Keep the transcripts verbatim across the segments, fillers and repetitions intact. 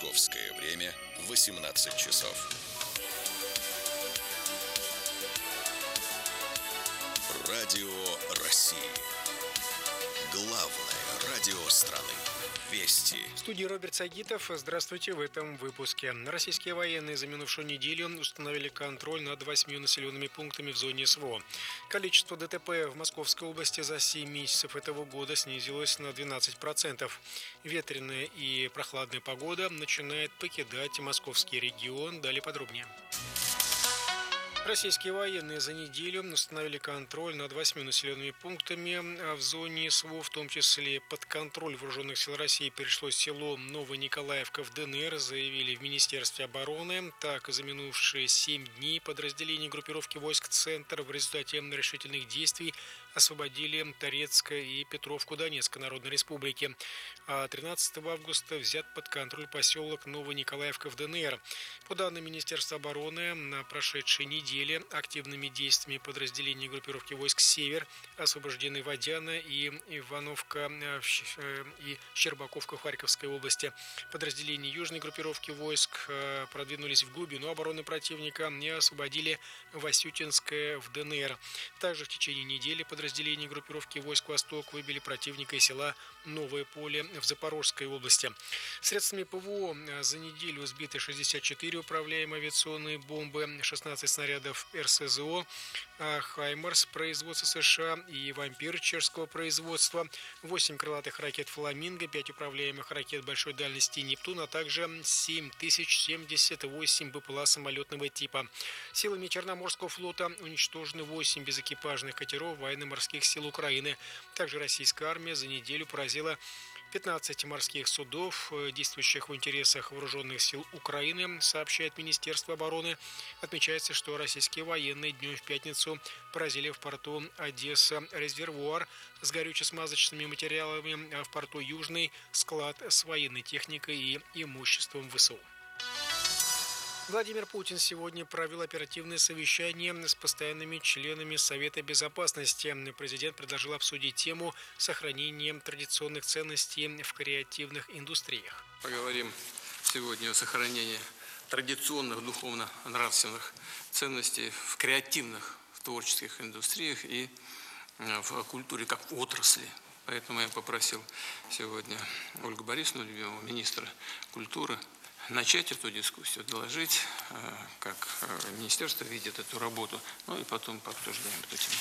Московское время восемнадцать часов. Радио России. Главное радио страны. Вести. В студии Роберт Сагитов. Здравствуйте в этом выпуске. Российские военные за минувшую неделю установили контроль над восьмью населенными пунктами в зоне СВО. Количество ДТП в Московской области за семь месяцев этого года снизилось на двенадцать процентов. Ветреная и прохладная погода начинает покидать московский регион. Далее подробнее. Российские военные за неделю установили контроль над восьмью населенными пунктами в зоне СВО, в том числе под контроль вооруженных сил России перешло село Новониколаевка в ДНР, заявили в Министерстве обороны. Так, за минувшие семь дней подразделения группировки войск «Центр» в результате решительных действий освободили Торецкое и Петровку Донецкой Народной Республики. А тринадцатого августа взят под контроль поселок Новониколаевка в ДНР. По данным Министерства обороны, на прошедшей неделе активными действиями подразделений группировки войск «Север» освобождены Водяна и Ивановка и Щербаковка в Харьковской области. Подразделения южной группировки войск продвинулись в глубину обороны противника и освободили Васютинское в ДНР. Также в течение недели подразделения группировки войск «Восток» выбили противника из села Новое Поле в Запорожской области. Средствами ПВО за неделю сбиты шестьдесят четыре управляемые авиационные бомбы, шестнадцать снарядов РСЗО, «Хаймарс» производства США и «Вампир» чешского производства, восемь крылатых ракет «Фламинго», пять управляемых ракет большой дальности «Нептун», а также семь тысяч семьдесят восемь БПЛА самолетного типа. Силами Черноморского флота уничтожены восемь безэкипажных катеров военно-морских сил Украины. Также российская армия за неделю поразила пятнадцать морских судов, действующих в интересах вооруженных сил Украины, сообщает Министерство обороны. Отмечается, что российские военные днем в пятницу поразили в порту Одесса резервуар с горюче-смазочными материалами, а в порту Южный склад с военной техникой и имуществом ВСУ. Владимир Путин сегодня провел оперативное совещание с постоянными членами Совета Безопасности. Президент предложил обсудить тему сохранения традиционных ценностей в креативных индустриях. Поговорим сегодня о сохранении традиционных духовно-нравственных ценностей в креативных, в творческих индустриях и в культуре как отрасли. Поэтому я попросил сегодня Ольгу Борисовну, любимого министра культуры, начать эту дискуссию, доложить, как министерство видит эту работу, ну и потом пообсуждаем эту тему.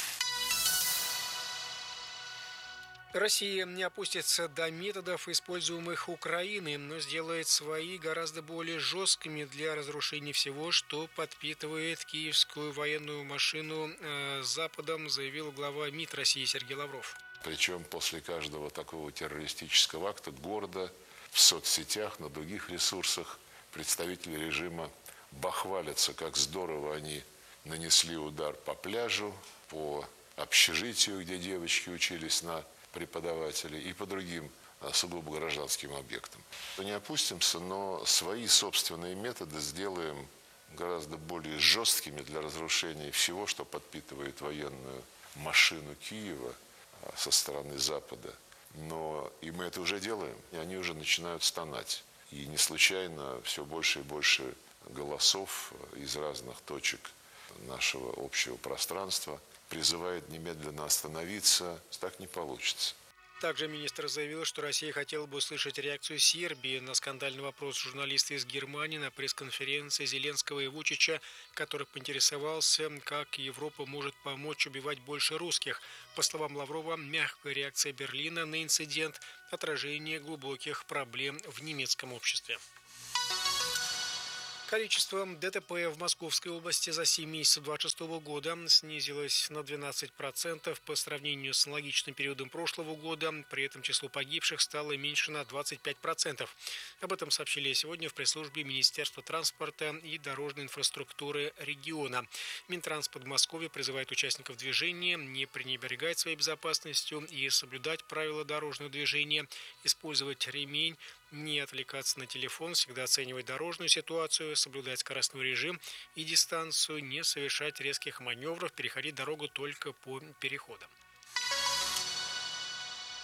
Россия не опустится до методов, используемых Украиной, но сделает свои гораздо более жесткими для разрушения всего, что подпитывает киевскую военную машину э, Западом, заявил глава МИД России Сергей Лавров. Причем после каждого такого террористического акта гордо в соцсетях, на других ресурсах представители режима бахвалятся, как здорово они нанесли удар по пляжу, по общежитию, где девочки учились на преподавателей, и по другим сугубо гражданским объектам. Не опустимся, но свои собственные методы сделаем гораздо более жесткими для разрушения всего, что подпитывает военную машину Киева со стороны Запада. Но и мы это уже делаем, и они уже начинают стонать. И не случайно все больше и больше голосов из разных точек нашего общего пространства призывает немедленно остановиться. Так не получится. Также министр заявил, что Россия хотела бы услышать реакцию Сербии на скандальный вопрос журналиста из Германии на пресс-конференции Зеленского и Вучича, который поинтересовался, как Европа может помочь убивать больше русских. По словам Лаврова, мягкая реакция Берлина на инцидент – отражение глубоких проблем в немецком обществе. Количество ДТП в Московской области за семь месяцев две тысячи двадцать шестого года снизилось на двенадцать процентов по сравнению с аналогичным периодом прошлого года. При этом число погибших стало меньше на двадцать пять процентов. Об этом сообщили сегодня в пресс-службе Министерства транспорта и дорожной инфраструктуры региона. Минтранс Подмосковья призывает участников движения не пренебрегать своей безопасностью и соблюдать правила дорожного движения, использовать ремень, не отвлекаться на телефон, всегда оценивать дорожную ситуацию, соблюдать скоростной режим и дистанцию, не совершать резких маневров, переходить дорогу только по переходам.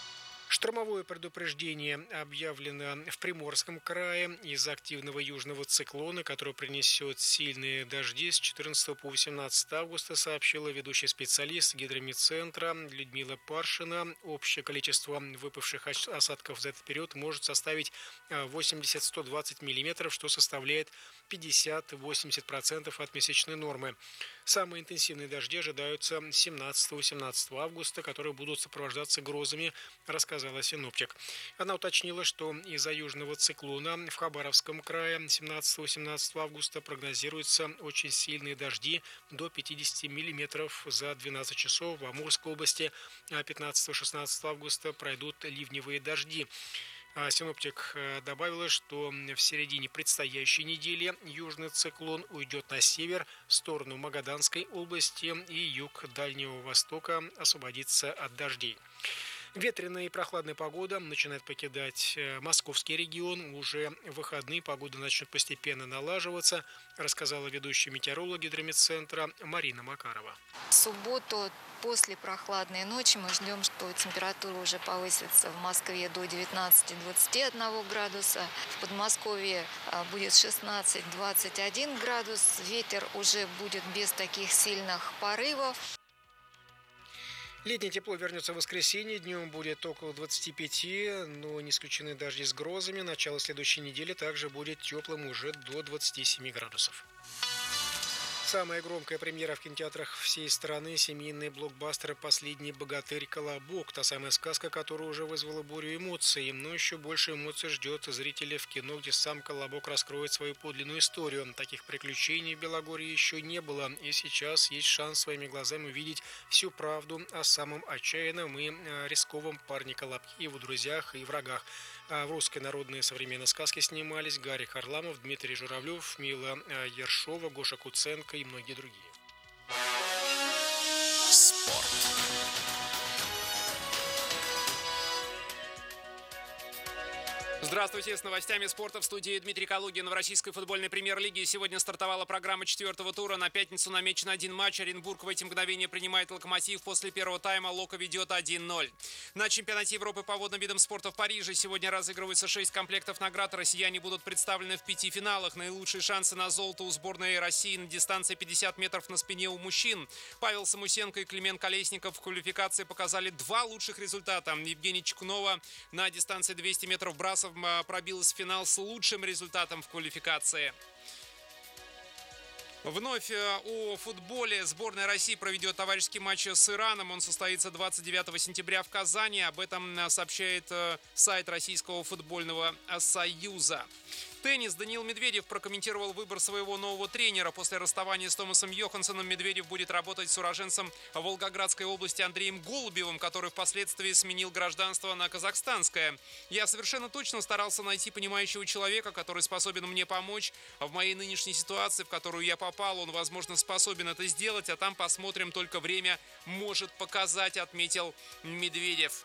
Штормовое предупреждение объявлено в Приморском крае из-за активного южного циклона, который принесет сильные дожди с четырнадцатого по восемнадцатое августа, сообщила ведущий специалист гидромедцентра Людмила Паршина. Общее количество выпавших осадков за этот период может составить восемьдесят - сто двадцать миллиметров, что составляет пятьдесят - восемьдесят процентов от месячной нормы. Самые интенсивные дожди ожидаются семнадцатого - восемнадцатого августа, которые будут сопровождаться грозами, рассказала синоптик. Она уточнила, что из-за южного циклона в Хабаровском крае семнадцатого - восемнадцатого августа прогнозируются очень сильные дожди до пятидесяти миллиметров за двенадцать часов. В Амурской области пятнадцатого - шестнадцатого августа пройдут ливневые дожди. Синоптик добавила, что в середине предстоящей недели южный циклон уйдет на север в сторону Магаданской области, и юг Дальнего Востока освободится от дождей. Ветреная и прохладная погода начинает покидать московский регион. Уже в выходные погода начнет постепенно налаживаться, рассказала ведущая метеоролог гидромедцентра Марина Макарова. В субботу после прохладной ночи мы ждем, что температура уже повысится в Москве до девятнадцати - двадцати одного градуса. В Подмосковье будет шестнадцать - двадцать один градус. Ветер уже будет без таких сильных порывов. Летнее тепло вернется в воскресенье. Днем будет около двадцати пяти, но не исключены дожди с грозами. Начало следующей недели также будет теплым уже до двадцати семи градусов. Самая громкая премьера в кинотеатрах всей страны – семейный блокбастер «Последний богатырь Колобок». Та самая сказка, которая уже вызвала бурю эмоций. Но еще больше эмоций ждет зрителя в кино, где сам Колобок раскроет свою подлинную историю. Таких приключений в Белогорье еще не было. И сейчас есть шанс своими глазами увидеть всю правду о самом отчаянном и рисковом парне Колобке, его друзьях и врагах. В русской народной современной сказке снимались Гарик Харламов, Дмитрий Журавлев, Мила Ершова, Гоша Куценко и многие другие. Спорт. Здравствуйте, с новостями спорта в студии Дмитрий Калугин. В российской футбольной премьер-лиге сегодня стартовала программа четвертого тура. На пятницу намечен один матч. Оренбург в эти мгновения принимает «Локомотив». После первого тайма «Локо» ведет один ноль. На чемпионате Европы по водным видам спорта в Париже сегодня разыгрываются шесть комплектов наград. Россияне будут представлены в пяти финалах. Наилучшие шансы на золото у сборной России на дистанции пятьдесят метров на спине у мужчин. Павел Самусенко и Климент Колесников в квалификации показали два лучших результата. Евгений Чекунова на дистанции двести метров брасов пробилась в финал с лучшим результатом в квалификации. Вновь о футболе. Сборная России проведет товарищеский матч с Ираном. Он состоится двадцать девятого сентября в Казани. Об этом сообщает сайт Российского футбольного союза. Теннис. Даниил Медведев прокомментировал выбор своего нового тренера. После расставания с Томасом Йоханссоном Медведев будет работать с уроженцем Волгоградской области Андреем Голубевым, который впоследствии сменил гражданство на казахстанское. «Я совершенно точно старался найти понимающего человека, который способен мне помочь. В моей нынешней ситуации, в которую я попал, он, возможно, способен это сделать, а там посмотрим, только время может показать», — отметил Медведев.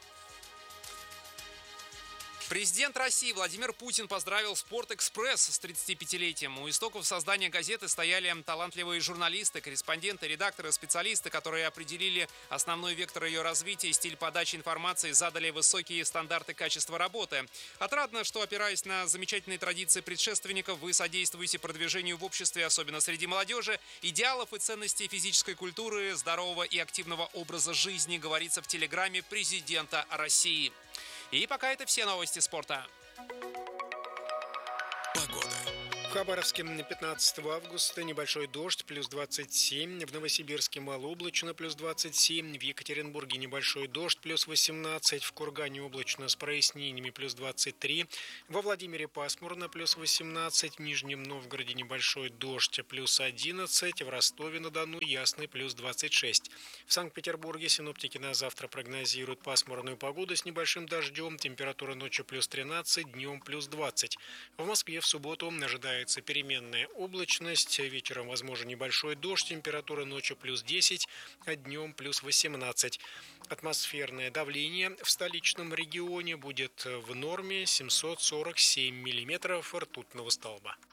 Президент России Владимир Путин поздравил «Спортэкспресс» с тридцатипятилетием. У истоков создания газеты стояли талантливые журналисты, корреспонденты, редакторы, специалисты, которые определили основной вектор ее развития и стиль подачи информации, задали высокие стандарты качества работы. Отрадно, что, опираясь на замечательные традиции предшественников, вы содействуете продвижению в обществе, особенно среди молодежи, идеалов и ценностей физической культуры, здорового и активного образа жизни, говорится в телеграмме президента России. И пока это все новости спорта. Погода. В Хабаровске пятнадцатого августа небольшой дождь, плюс двадцать семь. В Новосибирске малооблачно, плюс двадцать семь. В Екатеринбурге небольшой дождь, плюс восемнадцать. В Кургане облачно с прояснениями, плюс двадцать три. Во Владимире пасмурно, плюс восемнадцать. В Нижнем Новгороде небольшой дождь, плюс одиннадцать. В Ростове-на-Дону ясный, плюс двадцать шесть. В Санкт-Петербурге синоптики на завтра прогнозируют пасмурную погоду с небольшим дождем. Температура ночью плюс тринадцать, днем плюс двадцать. В Москве в субботу ожидается переменная облачность. Вечером возможен небольшой дождь. Температура ночью плюс десять, а днем плюс восемнадцать. Атмосферное давление в столичном регионе будет в норме семьсот сорок семь миллиметров ртутного столба.